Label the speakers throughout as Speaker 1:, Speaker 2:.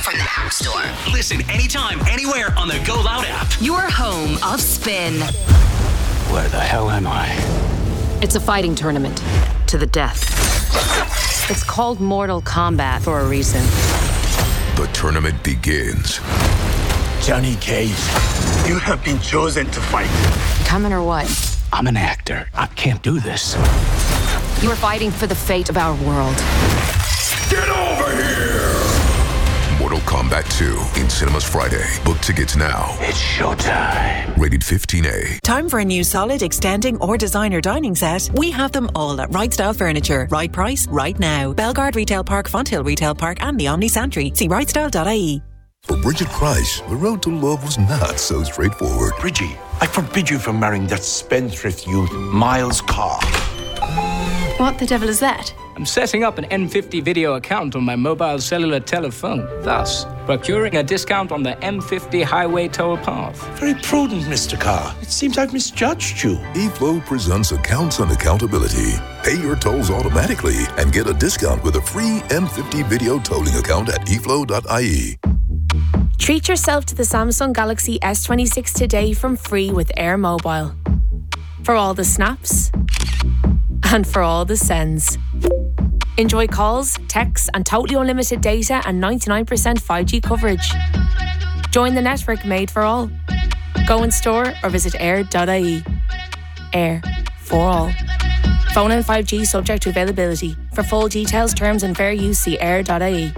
Speaker 1: from the App Store.
Speaker 2: Listen anytime, anywhere on the Go Loud app.
Speaker 1: Your home of spin.
Speaker 3: Where the hell am I?
Speaker 4: It's a fighting tournament to the death. It's called Mortal Kombat for a reason.
Speaker 5: The tournament begins.
Speaker 3: Johnny Cage.
Speaker 6: You have been chosen to fight.
Speaker 4: Coming or what?
Speaker 3: I'm an actor. I can't do this.
Speaker 4: You are fighting for the fate of our world.
Speaker 5: Get over here! Mortal Kombat 2 in cinemas Friday. Book tickets now.
Speaker 3: It's showtime.
Speaker 5: Rated 15A.
Speaker 7: Time for a new solid, extending or designer dining set? We have them all at Right Style Furniture. Right price, right now. Belgard Retail Park, Fonthill Retail Park and the Omni Santry. See rightstyle.ie.
Speaker 5: For Bridget Price, the road to love was not so straightforward.
Speaker 3: Bridgie, I forbid you from marrying that spendthrift youth, Miles Carr.
Speaker 8: What the devil is that?
Speaker 9: I'm setting up an M50 video account on my mobile cellular telephone, thus procuring a discount on the M50 highway toll path.
Speaker 3: Very prudent, Mr. Carr. It seems I've misjudged you.
Speaker 5: eFlow presents Accounts and Accountability. Pay your tolls automatically and get a discount with a free M50 video tolling account at eflow.ie.
Speaker 10: Treat yourself to the Samsung Galaxy S26 today from free with Air Mobile. For all the snaps and for all the sends. Enjoy calls, texts and totally unlimited data and 99% 5G coverage. Join the network made for all. Go in store or visit air.ie. Air for all. Phone and 5G subject to availability. For full details, terms and fair use, see air.ie.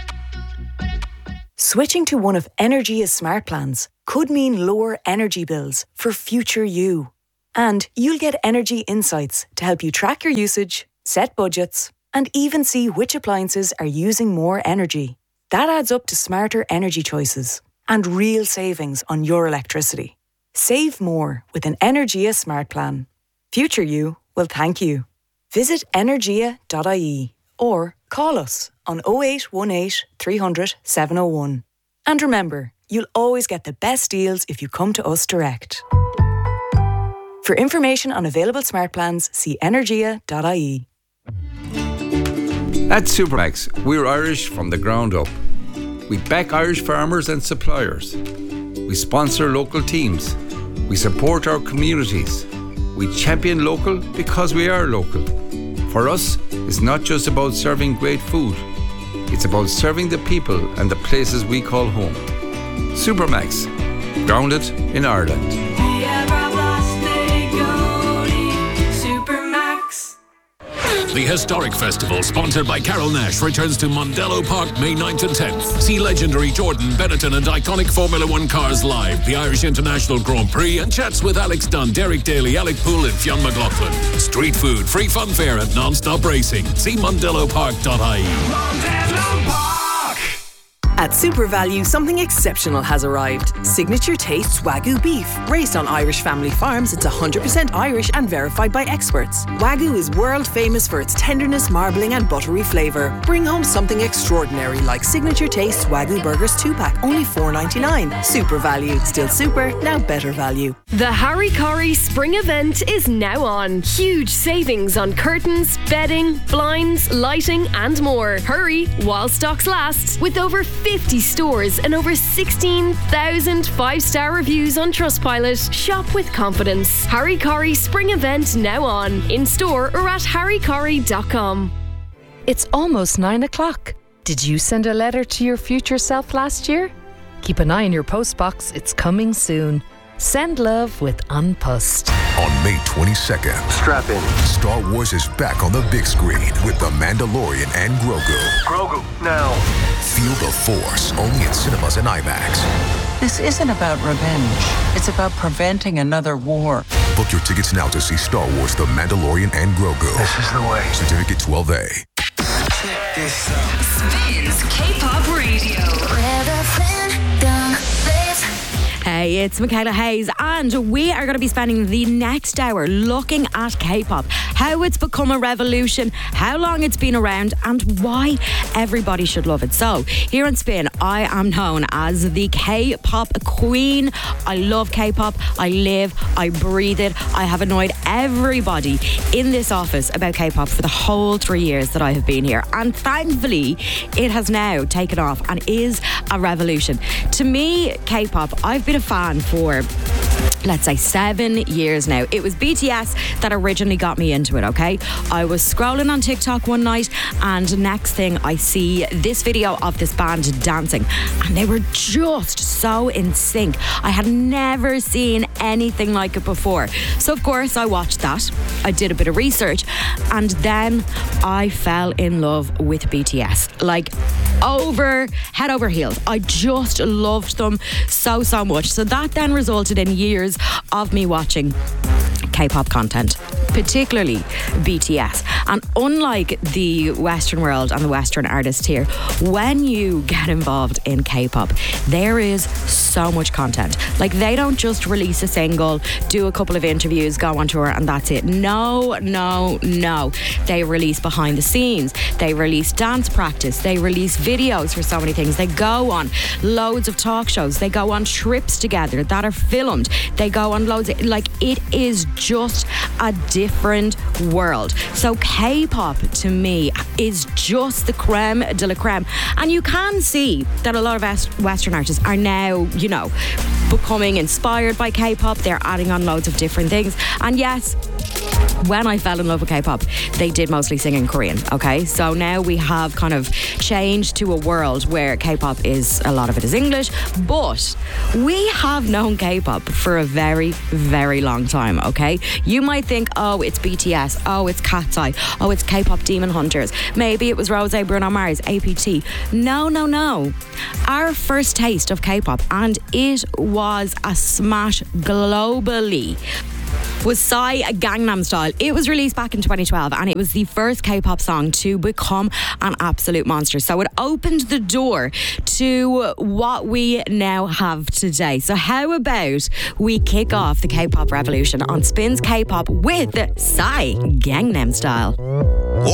Speaker 11: Switching to one of Energia's smart plans could mean lower energy bills for future you. And you'll get energy insights to help you track your usage, set budgets, and even see which appliances are using more energy. That adds up to smarter energy choices and real savings on your electricity. Save more with an Energia smart plan. Future you will thank you. Visit energia.ie or call us on 0818 300 701. And remember, you'll always get the best deals if you come to us direct. For information on available smart plans, see energia.ie.
Speaker 12: At Supermax, we're Irish from the ground up. We back Irish farmers and suppliers. We sponsor local teams. We support our communities. We champion local because we are local. For us, it's not just about serving great food. It's about serving the people and the places we call home. Supermax, grounded in Ireland.
Speaker 13: The Historic Festival, sponsored by Carol Nash, returns to Mondello Park May 9th and 10th. See legendary Jordan, Benetton and iconic Formula One cars live, the Irish International Grand Prix, and chats with Alex Dunn, Derek Daly, Alec Poole and Fionn McLaughlin. Street food, free fun fair and non-stop racing. See mondellopark.ie. Mondello Park!
Speaker 7: At Super Value, something exceptional has arrived. Signature Tastes Wagyu beef. Raised on Irish family farms, it's 100% Irish and verified by experts. Wagyu is world famous for its tenderness, marbling and buttery flavour. Bring home something extraordinary like Signature Tastes Wagyu Burgers 2-pack, only $4.99. Super Value. Still super, now better value.
Speaker 14: The Harry Corrie Spring Event is now on. Huge savings on curtains, bedding, blinds, lighting and more. Hurry while stocks last. With over 50 stores and over 16,000 5-star reviews on Trustpilot. Shop with confidence. Harry Corrie Spring Event now on. In store or at harrycorrie.com.
Speaker 15: It's almost 9 o'clock. Did you send a letter to your future self last year? Keep an eye on your postbox. It's coming soon. Send love with Unpost.
Speaker 5: On May 22nd,
Speaker 6: Strap in.
Speaker 5: Star Wars is back on the big screen with The Mandalorian and Grogu.
Speaker 6: Grogu, now.
Speaker 5: Feel the Force, only in cinemas and IMAX.
Speaker 16: This isn't about revenge. It's about preventing another war.
Speaker 5: Book your tickets now to see Star Wars The Mandalorian and Grogu.
Speaker 6: This is the way.
Speaker 5: Certificate 12A.
Speaker 1: Check this out. Spins K-pop radio.
Speaker 17: Hey, it's Michaela Hayes, and we are going to be spending the next hour looking at K-pop, how it's become a revolution, how long it's been around, and why everybody should love it. So, here on Spin, I am known as the K-pop queen. I love K-pop. I live, I breathe it. I have annoyed everybody in this office about K-pop for the whole 3 years that I have been here, and thankfully, it has now taken off and is a revolution. To me, K-pop, I've been a fan for, let's say, 7 years now. It was BTS that originally got me into it, okay? I was scrolling on TikTok one night, and next thing I see this video of this band dancing, and they were just so in sync. I had never seen anything like it before. So of course I watched that. I did a bit of research, and then I fell in love with BTS. Like, head over heels. I just loved them so much. So that then resulted in years of me watching K-pop content, particularly BTS. And unlike the Western world and the Western artists here, when you get involved in K-pop, there is so much content. Like, they don't just release a single, do a couple of interviews, go on tour, and that's it. No. They release behind the scenes. They release dance practice. They release videos for so many things. They go on loads of talk shows. They go on trips together that are filmed. They go on loads of, like, it is just a different world. So K-pop to me is just the creme de la creme. And you can see that a lot of Western artists are now, you know, becoming inspired by K-pop. They're adding on loads of different things. And yes, when I fell in love with K-pop, they did mostly sing in Korean, okay? So now we have kind of changed to a world where K-pop is, a lot of it is English, but we have known K-pop for a very, very long time, okay? You might think, oh, it's BTS, oh, it's Cat's Eye, oh, it's K-pop Demon Hunters, maybe it was Rosé, Bruno Mars, APT. No. Our first taste of K-pop, and it was a smash globally, was Psy Gangnam Style. It was released back in 2012, and it was the first K-pop song to become an absolute monster. So it opened the door to what we now have today. So how about we kick off the K-pop revolution on Spin's K-pop with Psy Gangnam Style?